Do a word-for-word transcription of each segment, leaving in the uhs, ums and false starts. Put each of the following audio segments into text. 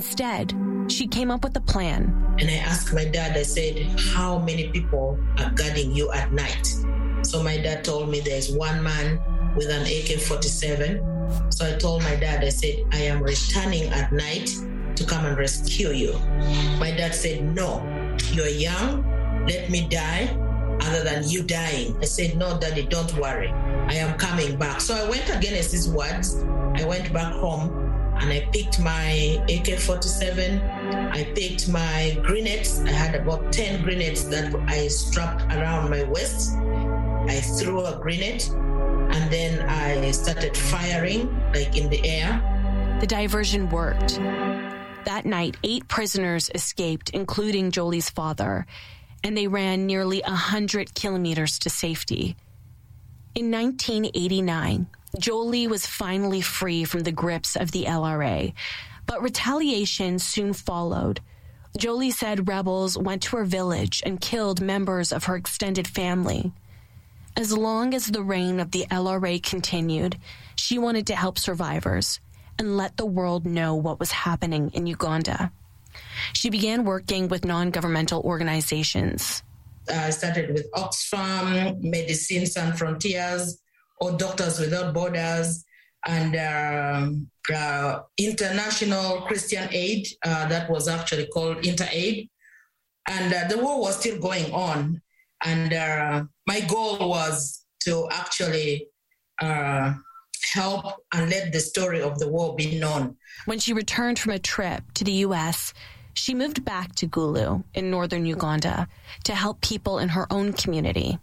Instead, she came up with a plan. And I asked my dad, I said, how many people are guarding you at night? So my dad told me there's one man with an A K forty-seven. So I told my dad, I said, I am returning at night to come and rescue you. My dad said, no, you're young, let me die other than you dying. I said, no, Daddy, don't worry. I am coming back. So I went against his words. I went back home and I picked my A K forty-seven. I picked my grenades. I had about ten grenades that I strapped around my waist. I threw a grenade and then I started firing like in the air. The diversion worked. That night, eight prisoners escaped, including Jolie's father, and they ran nearly one hundred kilometers to safety. In nineteen eighty-nine, Jolie was finally free from the grips of the L R A, but retaliation soon followed. Jolie said rebels went to her village and killed members of her extended family. As long as the reign of the L R A continued, she wanted to help survivors and let the world know what was happening in Uganda. She began working with non-governmental organizations. I started with Oxfam, Médecins Sans Frontières, or Doctors Without Borders, and um, uh, International Christian Aid, uh, that was actually called InterAid. And uh, the war was still going on. And uh, my goal was to actually uh, help and let the story of the war be known. When she returned from a trip to the U S, she moved back to Gulu in northern Uganda to help people in her own community.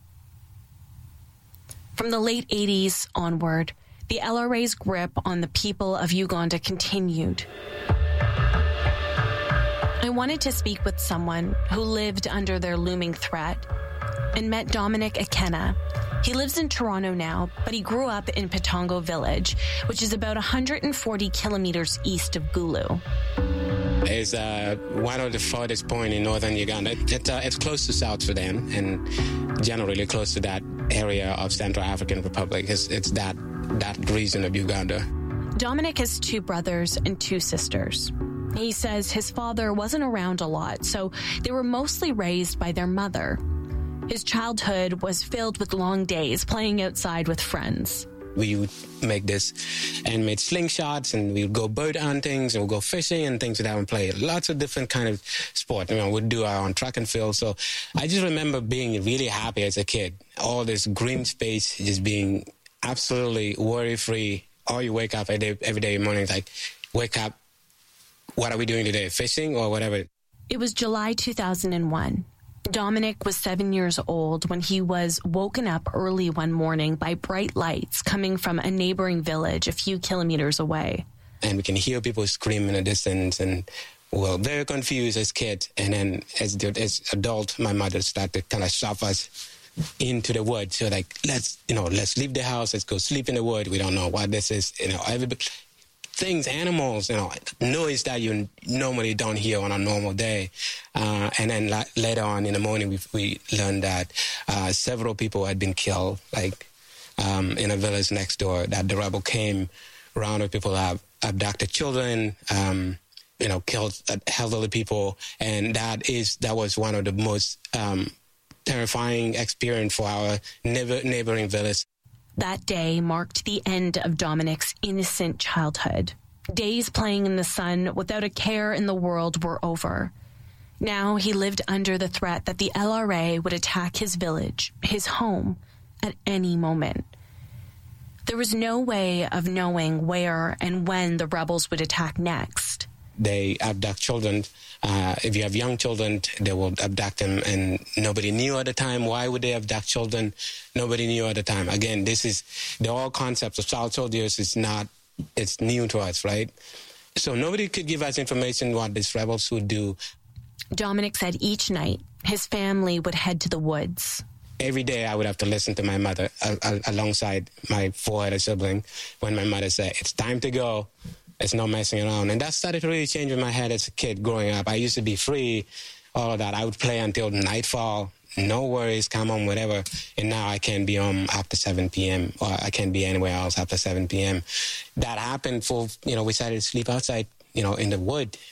From the late eighties onward, the L R A's grip on the people of Uganda continued. I wanted to speak with someone who lived under their looming threat and met Dominic Akena. He lives in Toronto now, but he grew up in Patongo Village, which is about one hundred forty kilometers east of Gulu. It's uh, one of the farthest points in northern Uganda. It, uh, it's close to South Sudan and generally close to that area of Central African Republic. It's, it's that, that region of Uganda. Dominic has two brothers and two sisters. He says his father wasn't around a lot, so they were mostly raised by their mother. His childhood was filled with long days playing outside with friends. We would make this and made slingshots, and we would go bird hunting, and we'd go fishing and things like that and play lots of different kind of sport. You know, we'd do our own track and field. So I just remember being really happy as a kid. All this green space, just being absolutely worry-free. Or you wake up every day, every day morning, like, wake up, what are we doing today, fishing or whatever? It was July two thousand one. Dominic was seven years old when he was woken up early one morning by bright lights coming from a neighboring village a few kilometers away. And we can hear people scream in the distance, and we were very confused as kids. And then as as adult, my mother started to kind of shove us into the woods. So like, let's, you know, let's leave the house, let's go sleep in the wood. We don't know what this is, you know, everybody. Things, animals, you know, noise that you normally don't hear on a normal day. Uh, and then la- later on in the morning, we, we learned that uh, several people had been killed, like um, in a village next door, that the rebel came around with people have abducted children, um, you know, killed elderly people. And that is, that was one of the most um, terrifying experience for our neighbor, neighboring village. That day marked the end of Dominic's innocent childhood. Days playing in the sun without a care in the world were over. Now he lived under the threat that the L R A would attack his village, his home, at any moment. There was no way of knowing where and when the rebels would attack next. They abduct children. Uh, if you have young children, they will abduct them, and nobody knew at the time. Why would they abduct children? Nobody knew at the time. Again, this is the whole concept of child soldiers is not, it's new to us, right? So nobody could give us information what these rebels would do. Dominic said each night his family would head to the woods. Every day I would have to listen to my mother uh, uh, alongside my four other siblings when my mother said, it's time to go. It's no messing around. And that started to really change in my head as a kid growing up. I used to be free, all of that. I would play until nightfall, no worries, come home, whatever. And now I can't be home after seven p.m. or I can't be anywhere else after seven p.m. That happened for, you know, we started to sleep outside, you know, in the wood.